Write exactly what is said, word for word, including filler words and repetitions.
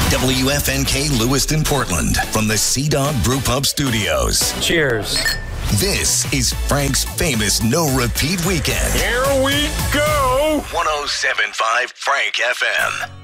W F N K Lewiston, Portland, from the Sea Dog Brew Pub Studios. Cheers. This is Frank's famous No Repeat Weekend. Here we go. one oh seven point five Frank F M.